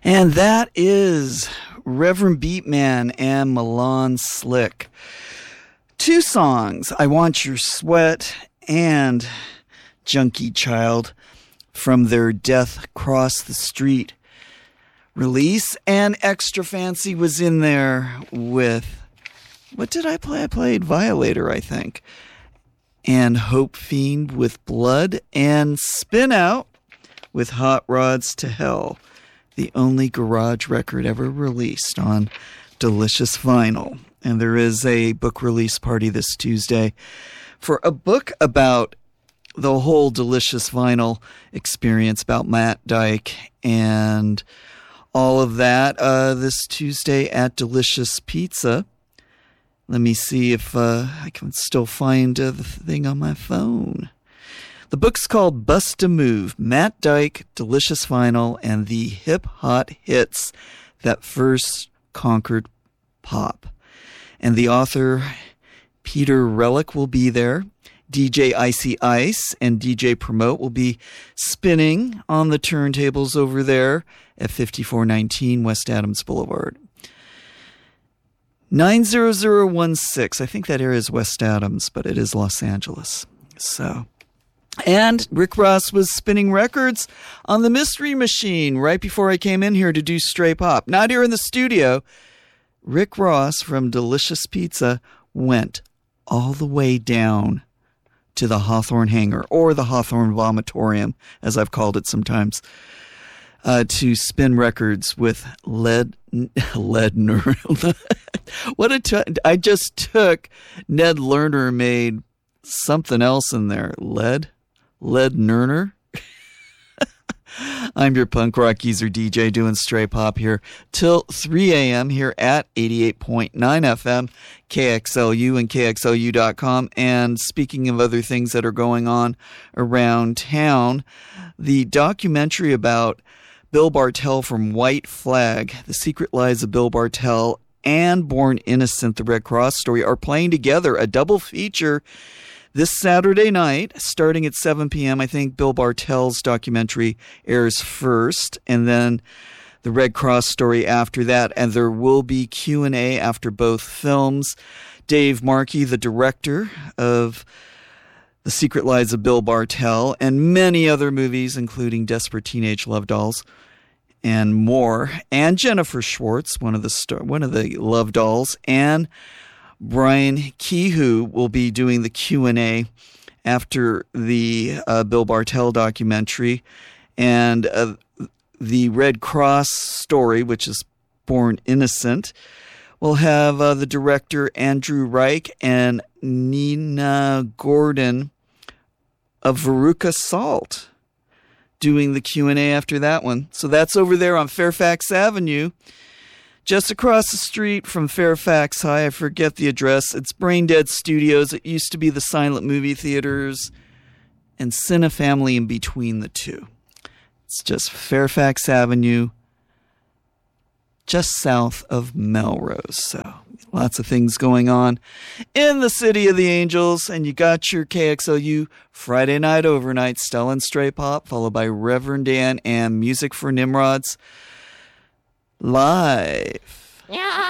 And that is Reverend Beatman and Milan Slick. Two songs, I Want Your Sweat and Junkie Child, from their Death Cross the Street release. And Extra Fancy was in there with, what did I play? I played Violator, I think. And Hope Fiend with Blood, and Spin Out with Hot Rods to Hell, the only garage record ever released on Delicious Vinyl. And there is a book release party this Tuesday for a book about the whole Delicious Vinyl experience, about Matt Dike and all of that, this Tuesday at Delicious Pizza. Let me see if I can still find the thing on my phone. The book's called Bust a Move, Matt Dike, Delicious Vinyl, and the hip hot hits that first conquered pop. And the author, Peter Relic, will be there. DJ Icy Ice and DJ Promote will be spinning on the turntables over there at 5419 West Adams Boulevard. 90016. I think that area is West Adams, but it is Los Angeles. So, and Rick Ross was spinning records on the Mystery Machine right before I came in here to do Stray Pop. Not here in the studio. Rick Ross from Delicious Pizza went all the way down to the Hawthorne Hangar, or the Hawthorne Vomitorium, as I've called it sometimes, to spin records with Lead Lerner. I just took Ned Lerner, made something else in there. Lead Lerner. I'm your punk rock geezer DJ doing Stray Pop here till 3 a.m. here at 88.9 FM, KXLU and KXLU.com. And speaking of other things that are going on around town, the documentary about Bill Bartell from White Flag, The Secret Lives of Bill Bartell, and Born Innocent, the Red Cross story, are playing together, a double feature this Saturday night, starting at 7 p.m. I think Bill Bartell's documentary airs first, and then the Red Cross story after that. And there will be Q&A after both films. Dave Markey, the director of The Secret Lives of Bill Bartell, and many other movies, including Desperate Teenage Love Dolls and more, and Jennifer Schwartz, one of the Love Dolls, and Brian Kehoe will be doing the Q&A after the Bill Bartell documentary. And the Red Cross story, which is Born Innocent, will have the director Andrew Reich and Nina Gordon of Veruca Salt doing the Q&A after that one. So that's over there on Fairfax Avenue, just across the street from Fairfax High. I forget the address. It's Brain Dead Studios. It used to be the Silent Movie Theaters, and Cinefamily in between the two. It's just Fairfax Avenue, just south of Melrose. So lots of things going on in the City of the Angels. And you got your KXLU Friday Night Overnight, Stella and Stray Pop, followed by Reverend Dan and Music for Nimrods live. Yeah.